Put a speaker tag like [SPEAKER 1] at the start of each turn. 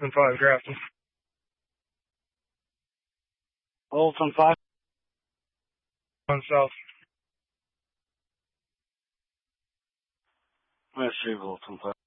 [SPEAKER 1] Littleton 5, Grafton.
[SPEAKER 2] Littleton 5.
[SPEAKER 1] On south.
[SPEAKER 2] Let's see, Littleton 5.